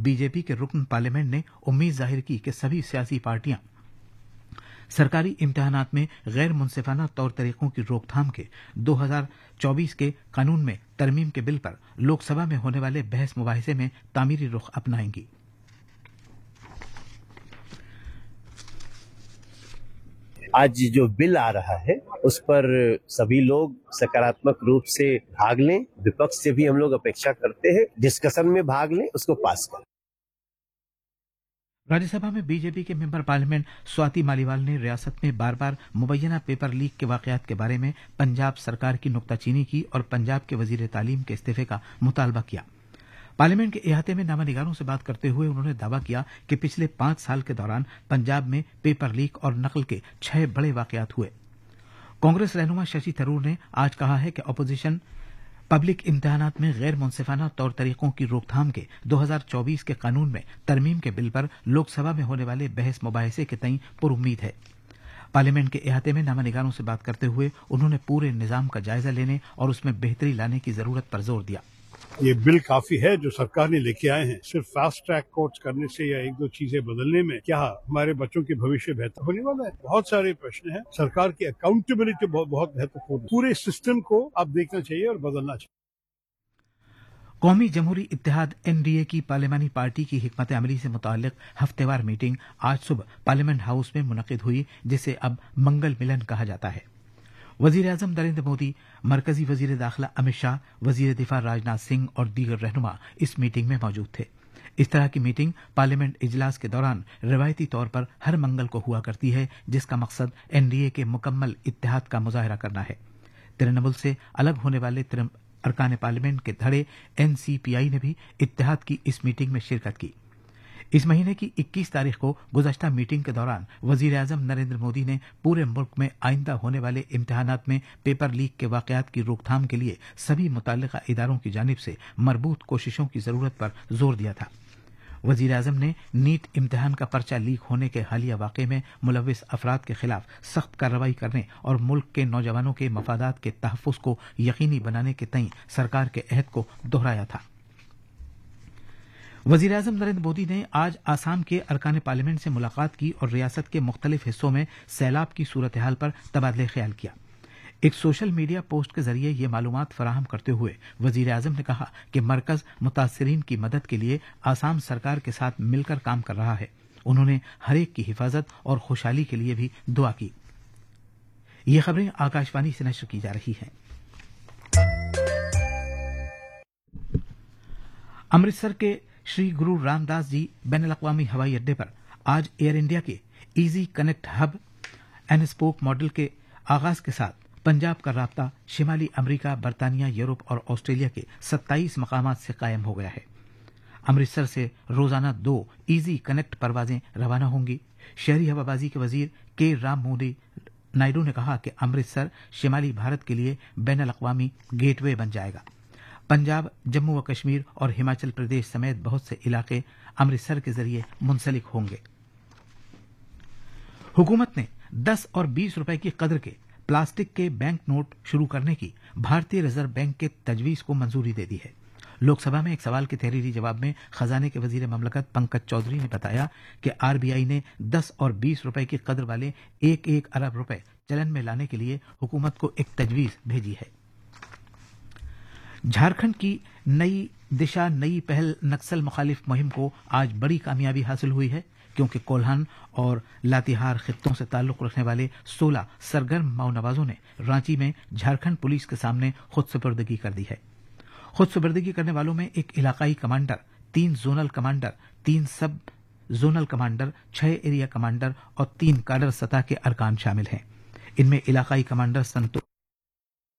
BJP के रुकन parliament ने उम्मीद जाहिर की कि सभी सियासी पार्टियां सरकारी इम्तिहानात में गैर मुनसिफाना तौर तरीकों की रोकथाम के 2024 के कानून में तरमीम के बिल पर लोकसभा में होने वाले बहस मुबाहिसे में तामीरी रुख अपनाएंगी। आज जो बिल आ रहा है उस पर सभी लोग सकारात्मक रूप से भाग लें। विपक्ष से भी हम लोग अपेक्षा करते हैं डिस्कशन में भाग लें, उसको पास करें। राज्यसभा में बीजेपी के मेंबर पार्लियामेंट स्वाति मालीवाल ने रियासत में बार बार मुबैना पेपर लीक के वाकयात के बारे में पंजाब सरकार की नुक्ताचीनी की और पंजाब के वजीर तालीम के इस्तीफे का मुतालबा किया। पार्लियामेंट के अहाते में नामानिगारों से बात करते हुए उन्होंने दावा किया कि पिछले 5 साल के दौरान पंजाब में पेपर लीक और नकल के 6 बड़े वाकयात हुए। कांग्रेस रहनुमा शशि थरूर ने आज कहा है कि अपोजिशन पब्लिक इम्तिहानात में गैर मुनसिफाना तौर तरीकों की रोकथाम के 2024 के कानून में तरमीम के बिल पर लोकसभा में होने वाले बहस मुबाहिसे के तई पुरुम्मीद है। पार्लियामेंट के अहाते में नामानिगारों से बात करते हुए उन्होंने पूरे निजाम का जायजा लेने और उसमें बेहतरी लाने की जरूरत पर जोर दिया। ये बिल काफी है जो सरकार ने लेके आए हैं। सिर्फ फास्ट ट्रैक कोर्ट्स करने से या 1-2 चीजें बदलने में क्या हमारे बच्चों के भविष्य बेहतर होने वाला है? बहुत सारे प्रश्न हैं। सरकार की अकाउंटेबिलिटी बहुत महत्वपूर्ण है। पूरे सिस्टम को अब देखना चाहिए और बदलना चाहिए। कौमी जमहूरी इत्तेहाद एनडीए की पार्लियामानी पार्टी की हिकमत अमली से मुताल्लिक हफ्तेवार मीटिंग आज सुबह पार्लियामेंट हाउस में मुनक्किद हुई, जिसे अब मंगल मिलन कहा जाता है। वजीर आजम नरेंद्र मोदी, मरकजी वजीर दाखिला अमित शाह, वजीर दिफा राजनाथ सिंह और दीगर रहनुमा इस मीटिंग में मौजूद थे। इस तरह की मीटिंग पार्लियामेंट इजलास के दौरान रिवायती तौर पर हर मंगल को हुआ करती है, जिसका मकसद एनडीए के मुकम्मल इत्तेहाद का मुजाहरा करना है। तृणमूल से अलग होने वाले अरकान पार्लियामेंट के धड़े एनसीपीआई ने भी इत्तेहाद की इस मीटिंग में शिरकत की। इस महीने की 21 तारीख को गुज़श्ता मीटिंग के दौरान वजीर आजम नरेंद्र मोदी ने पूरे मुल्क में आइंदा होने वाले इम्तिहानात में पेपर लीक के वाकयात की रोकथाम के लिए सभी मुताल्लिका इदारों की जानिब से मरबूत कोशिशों की जरूरत पर जोर दिया था। वजीर आजम ने नीट इम्तिहान का पर्चा लीक होने के हालिया वाक़े में मुलव्विस अफराद के खिलाफ सख्त कार्रवाई करने और मुल्क के नौजवानों के मफादात के तहफ़्फ़ुज़ को यकीनी बनाने के तई सरकार के अहद को दोहराया था। वजीर आजम नरेंद्र मोदी ने आज आसाम के अरकान पार्लियामेंट से मुलाकात की और रियासत के मुख्तलिफ हिस्सों में सैलाब की सूरत हाल पर तबादले ख्याल किया। एक सोशल मीडिया पोस्ट के जरिए ये मालूमात फराहम करते हुए वजीर आजम ने कहा कि मरकज मुतासरीन की मदद के लिए आसाम सरकार के साथ मिलकर काम कर रहा है। उन्होंने हर एक की हिफाजत और खुशहाली के लिए भी दुआ की। ये खबरें आकाशवाणी से नश्र की जा रही हैं। अमृतसर के श्री गुरु रामदास जी बैनुल-अक़वामी हवाई अड्डे पर आज एयर इंडिया के easy connect hub and spoke model के आगाज के साथ पंजाब का राब्ता शिमाली अमेरिका, बरतानिया, यूरोप और ऑस्ट्रेलिया के 27 मकामात से कायम हो गया है। अमृतसर से रोजाना 2 इजी कनेक्ट परवाजें रवाना होंगी। शहरी हवाबाजी के वजीर के राम मोदी नायडू ने कहा कि अमृतसर शिमाली भारत के लिए बैनुल-अक़वामी गेटवे बन जाएगा। पंजाब, जम्मू व कश्मीर और हिमाचल प्रदेश समेत बहुत से इलाके अमृतसर के जरिए मुंसलिक होंगे। हुकूमत ने 10 और 20 रुपए की कदर के प्लास्टिक के बैंक नोट शुरू करने की भारतीय रिजर्व बैंक के तजवीज को मंजूरी दे दी है। लोकसभा में एक सवाल के तहरीरी जवाब में खजाने के वजीर ममलकत पंकज चौधरी ने बताया कि आरबीआई ने 10 और 20 रुपए की कदर वाले 1-1 अरब रुपए चलन में लाने के लिए हुकूमत को एक तजवीज भेजी है। झारखंड की नई दिशा, नई पहल नक्सल मुखालिफ मुहिम को आज बड़ी कामयाबी हासिल हुई है, क्योंकि कोल्हान और लातेहार खित्तों से ताल्लुक रखने वाले 16 सरगर्म माओनवाजों ने रांची में झारखंड पुलिस के सामने खुद सुपुर्दगी कर दी है। खुद सुपुर्दगी करने वालों में एक इलाकाई कमांडर, 3 जोनल कमांडर, 3 सब जोनल कमांडर, 6 एरिया कमांडर और 3 काडर सतह के अरकान शामिल हैं। इनमें इलाकाई कमांडर संतोष